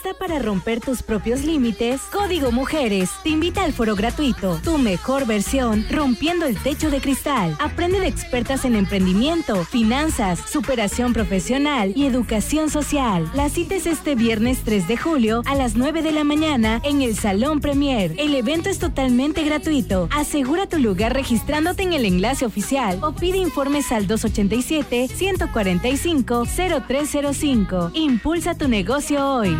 ¿Lista para romper tus propios límites? Código Mujeres te invita al foro gratuito Tu Mejor Versión, Rompiendo el Techo de Cristal. Aprende de expertas en emprendimiento, finanzas, superación profesional y educación social. La cita es este viernes 3 de julio a las 9 de la mañana en el Salón Premier. El evento es totalmente gratuito. Asegura tu lugar registrándote en el enlace oficial o pide informes al 287-145-0305. Impulsa tu negocio hoy.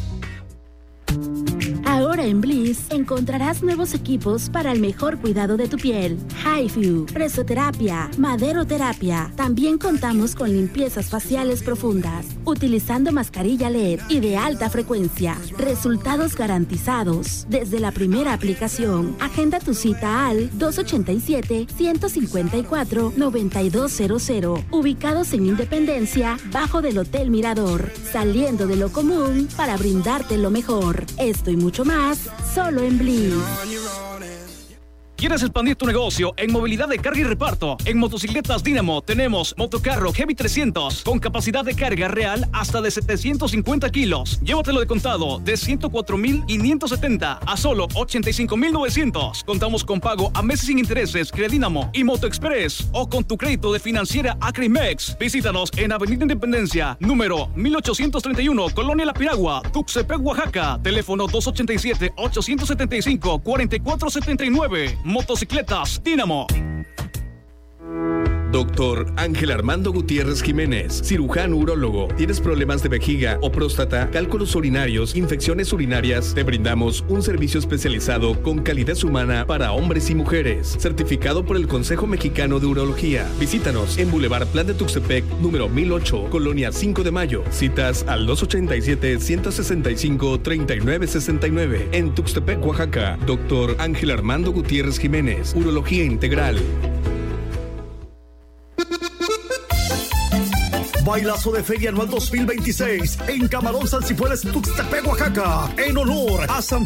Ahora en Bliss encontrarás nuevos equipos para el mejor cuidado de tu piel. HIFU, presoterapia, maderoterapia. También contamos con limpiezas faciales profundas, utilizando mascarilla LED y de alta frecuencia. Resultados garantizados desde la primera aplicación. Agenda tu cita al 287-154-9200. Ubicados en Independencia, bajo del Hotel Mirador. Saliendo de lo común para brindarte lo mejor. Esto y mucho más, solo en Bliss. ¿Quieres expandir tu negocio en movilidad de carga y reparto? En Motocicletas Dínamo tenemos motocarro Heavy 300 con capacidad de carga real hasta de 750 kilos. Llévatelo de contado de 104,570 a solo 85,900. Contamos con pago a meses sin intereses Credínamo y MotoExpress o con tu crédito de financiera Acrimex. Visítanos en Avenida Independencia, número 1831, Colonia La Piragua, Tuxtepec, Oaxaca. Teléfono 287-875-4479. Motocicletas Dínamo. Doctor Ángel Armando Gutiérrez Jiménez, cirujano urólogo. ¿Tienes problemas de vejiga o próstata, cálculos urinarios, infecciones urinarias? Te brindamos un servicio especializado con calidez humana para hombres y mujeres, certificado por el Consejo Mexicano de Urología. Visítanos en Boulevard Plan de Tuxtepec, número 1008, Colonia 5 de Mayo. Citas al 287-165-3969. En Tuxtepec, Oaxaca. Doctor Ángel Armando Gutiérrez Jiménez, Urología Integral. Bailazo de Feria Anual 2026 en Camarón San Cifuentes, Tuxtepec, Oaxaca, en honor a San